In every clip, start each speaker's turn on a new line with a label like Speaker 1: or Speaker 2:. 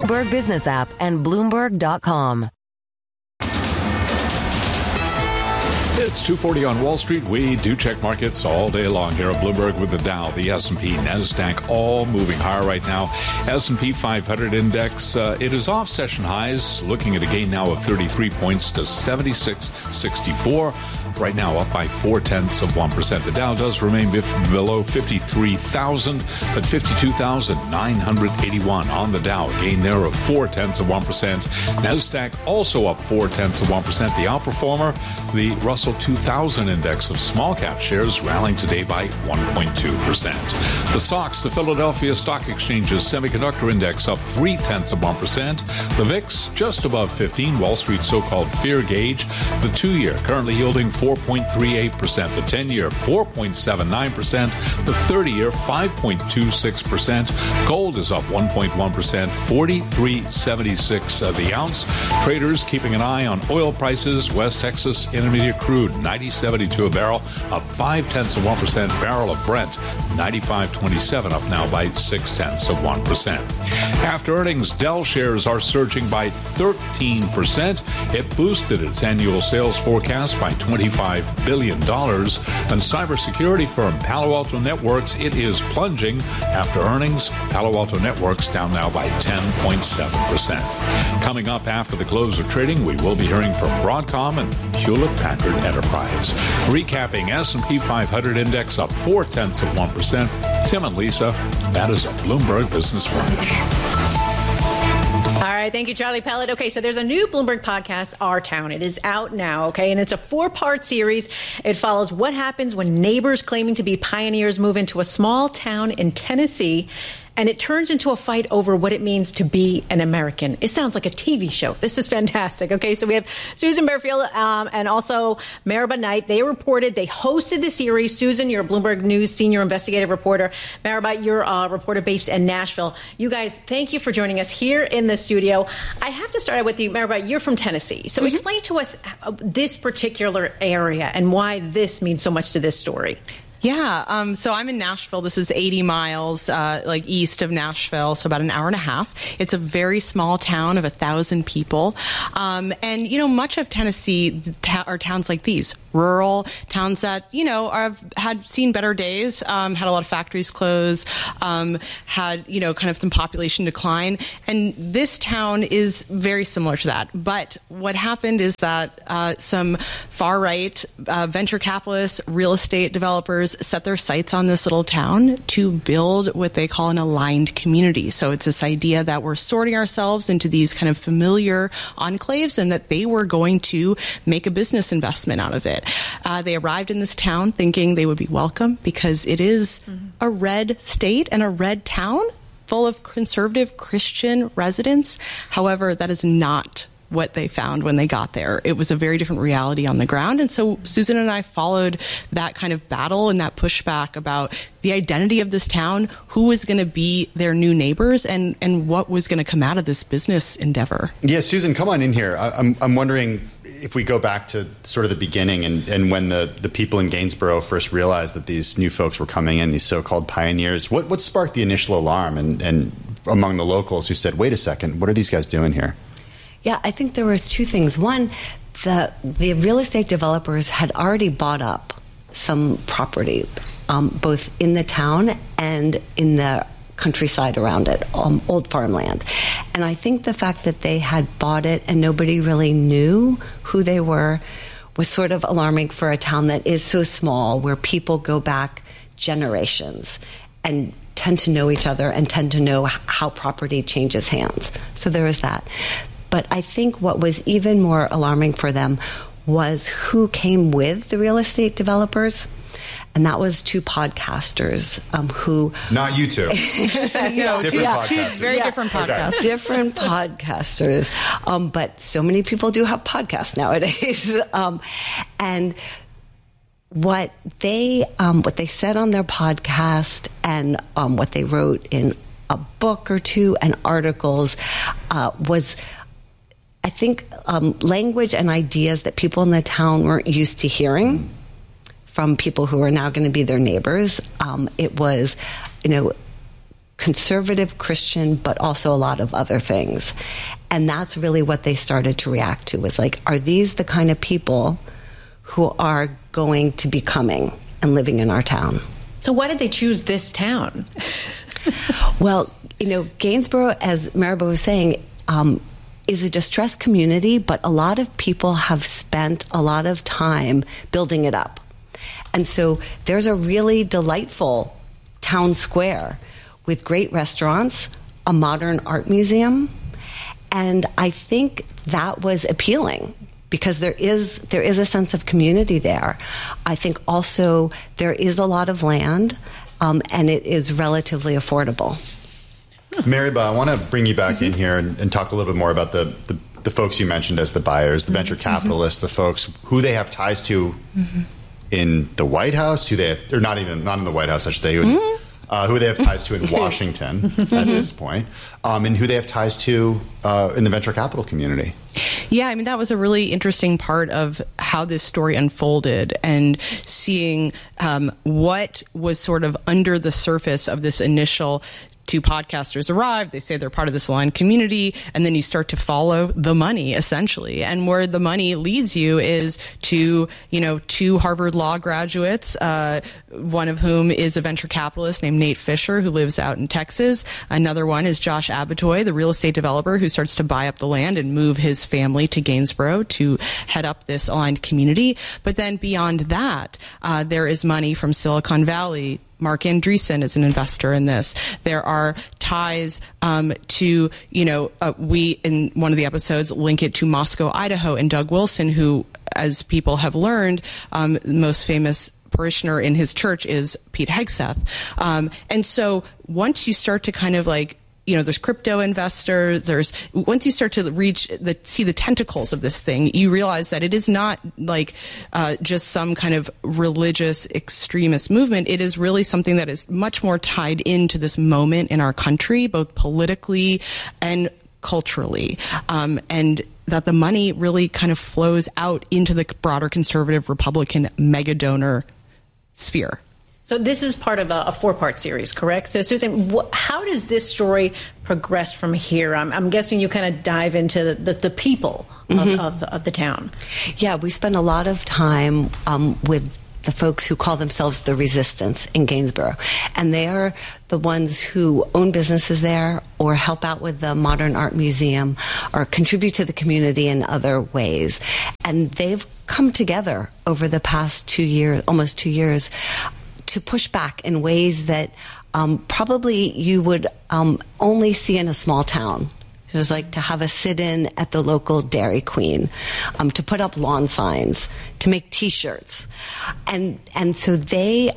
Speaker 1: Bloomberg Business app and Bloomberg.com.
Speaker 2: It's 2:40 on Wall Street. We do check markets all day long here at Bloomberg with the Dow, the S&P, NASDAQ, all moving higher right now. S&P 500 index, it is off session highs, looking at a gain now of 33 points to 76.64. Right now up by 0.4%. The Dow does remain below 53,000 at 52,981 on the Dow. A gain there of 0.4%. NASDAQ also up 0.4%. The outperformer, the Russell 2000 index of small cap shares, rallying today by 1.2%. The SOX, the Philadelphia Stock Exchange's semiconductor index, up 0.3%. The VIX just above 15. Wall Street's so-called fear gauge, the 2-year currently yielding 4.38%, the 10-year 4.79%, the 30-year 5.26%. Gold is up 1.1%, 43.76 the ounce. Traders keeping an eye on oil prices. West Texas Intermediate crude 90.72 a barrel, up 0.5%. Barrel of Brent 95.27, up now by 0.6%. After earnings, Dell shares are surging by 13%. It boosted its annual sales forecast by $25 billion. And cybersecurity firm Palo Alto Networks, it is plunging after earnings. Palo Alto Networks down now by 10.7%. Coming up after the close of trading, we will be hearing from Broadcom and Hewlett-Packard Enterprise. Recapping, S&P 500 index up 0.4%. Tim and Lisa, that is a Bloomberg Business Flash.
Speaker 3: All right. Thank you, Charlie Pellet. Okay, so there's a new Bloomberg podcast, Our Town. It is out now, okay? And it's a 4-part series. It follows what happens when neighbors claiming to be pioneers move into a small town in Tennessee, and it turns into a fight over what it means to be an American. It sounds like a TV show. This is fantastic. Okay, so we have Susan Bearfield and also Meribah Knight. They hosted the series. Susan, you're a Bloomberg News senior investigative reporter. Meribah, you're a reporter based in Nashville. You guys, thank you for joining us here in the studio. I have to start out with you, Meribah. You're from Tennessee. So explain to us this particular area and why this means so much to this story.
Speaker 4: Yeah. So I'm in Nashville. This is 80 miles east of Nashville, so about an hour and a half. It's a very small town of 1,000 people. And, much of Tennessee are towns like these, rural towns that, had seen better days, had a lot of factories close, had, kind of some population decline. And this town is very similar to that. But what happened is that some far-right venture capitalists, real estate developers set their sights on this little town to build what they call an aligned community. So it's this idea that we're sorting ourselves into these kind of familiar enclaves and that they were going to make a business investment out of it. They arrived in this town thinking they would be welcome because it is a red state and a red town full of conservative Christian residents. However, that is not what they found when they got there. It was a very different reality on the ground. And so Susan and I followed that kind of battle and that pushback about the identity of this town, who was going to be their new neighbors, and what was going to come out of this business endeavor.
Speaker 5: Yeah, Susan, come on in here. I'm wondering if we go back to sort of the beginning and when the people in Gainsborough first realized that these new folks were coming in, these so-called pioneers, what sparked the initial alarm and among the locals who said, wait a second, what are these guys doing here?
Speaker 6: Yeah, I think there was two things. One, the real estate developers had already bought up some property, both in the town and in the countryside around it, old farmland. And I think the fact that they had bought it and nobody really knew who they were was sort of alarming for a town that is so small, where people go back generations and tend to know each other and tend to know how property changes hands. So there was that. But I think what was even more alarming for them was who came with the real estate developers. And that was two podcasters who...
Speaker 5: Not you two. Different podcasters.
Speaker 4: Very different podcasts.
Speaker 6: Okay. Different podcasters. But so many people do have podcasts nowadays. And what they said on their podcast and what they wrote in a book or two and articles was... I think language and ideas that people in the town weren't used to hearing from people who are now going to be their neighbors. It was, conservative Christian, but also a lot of other things. And that's really what they started to react to, was like, are these the kind of people who are going to be coming and living in our town?
Speaker 3: So why did they choose this town?
Speaker 6: Well, Gainsborough, as Maribel was saying, is a distressed community, but a lot of people have spent a lot of time building it up. And so there's a really delightful town square with great restaurants, a modern art museum, and I think that was appealing because there is a sense of community there. I think also there is a lot of land, and it is relatively affordable.
Speaker 5: Maribel, I want to bring you back in here and talk a little bit more about the folks you mentioned as the buyers, the venture capitalists, the folks who they have ties to in the White House, not in the White House, I should say, who they have ties to in Washington at this point, and who they have ties to in the venture capital community.
Speaker 4: Yeah, I mean, that was a really interesting part of how this story unfolded, and seeing what was sort of under the surface of this initial. Two podcasters arrive, they say they're part of this aligned community, and then you start to follow the money, essentially. And where the money leads you is to, two Harvard Law graduates, one of whom is a venture capitalist named Nate Fisher, who lives out in Texas. Another one is Josh Abatoy, the real estate developer who starts to buy up the land and move his family to Gainsborough to head up this aligned community. But then beyond that, there is money from Silicon Valley. Mark Andreessen is an investor in this. There are ties to, we in one of the episodes link it to Moscow, Idaho, and Doug Wilson, who, as people have learned, the most famous parishioner in his church is Pete Hegseth. And so once you start to kind of there's crypto investors. Once you start to see the tentacles of this thing, you realize that it is not just some kind of religious extremist movement. It is really something that is much more tied into this moment in our country, both politically and culturally, and that the money really kind of flows out into the broader conservative Republican mega donor sphere.
Speaker 3: So this is part of a four-part series, correct? So Susan, how does this story progress from here? I'm guessing you kind of dive into the people of the town.
Speaker 6: Yeah, we spend a lot of time with the folks who call themselves the Resistance in Gainsborough. And they are the ones who own businesses there or help out with the Modern Art Museum or contribute to the community in other ways. And they've come together over the past 2 years, almost 2 years, to push back in ways that probably you would only see in a small town. It was like to have a sit-in at the local Dairy Queen, to put up lawn signs, to make T-shirts, and so they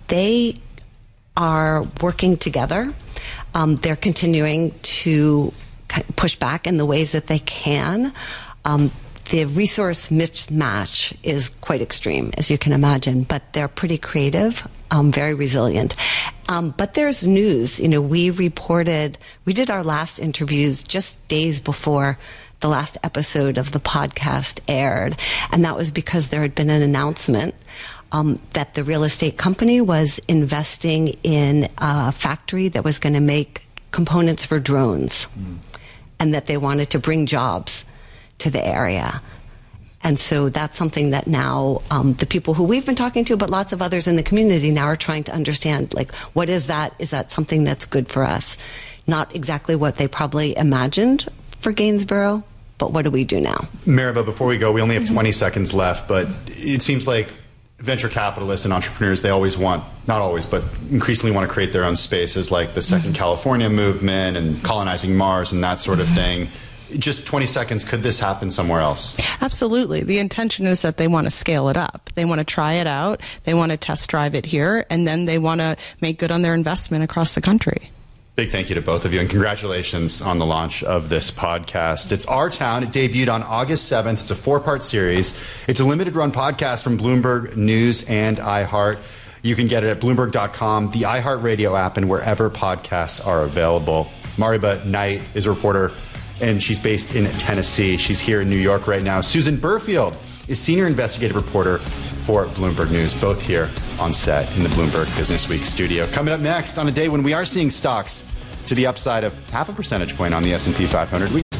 Speaker 6: are working together. They're continuing to push back in the ways that they can. The resource mismatch is quite extreme, as you can imagine, but they're pretty creative, very resilient. But there's news. We did our last interviews just days before the last episode of the podcast aired, and that was because there had been an announcement that the real estate company was investing in a factory that was going to make components for drones, and that they wanted to bring jobs to the area. And so that's something that now the people who we've been talking to, but lots of others in the community now are trying to understand, what is that? Is that something that's good for us? Not exactly what they probably imagined for Gainsborough, but what do we do now?
Speaker 5: Maribel, before we go, we only have 20 seconds left, but it seems like venture capitalists and entrepreneurs, they always want, not always, but increasingly want to create their own spaces, like the Second California movement and colonizing Mars and that sort of thing. Just 20 seconds, could this happen somewhere else?
Speaker 4: Absolutely. The intention is that they want to scale it up. They want to try it out. They want to test drive it here, and then they want to make good on their investment across the country.
Speaker 5: Big thank you to both of you, and congratulations on the launch of this podcast. It's Our Town. It debuted on August 7th. It's a 4-part series. It's a limited-run podcast from Bloomberg News and iHeart. You can get it at Bloomberg.com, the iHeartRadio app, and wherever podcasts are available. Maribel Knight is a reporter, and she's based in Tennessee. She's here in New York right now. Susan Burfield is senior investigative reporter for Bloomberg News, both here on set in the Bloomberg Business Week studio. Coming up next, on a day when we are seeing stocks to the upside of half a percentage point on the S&P 500.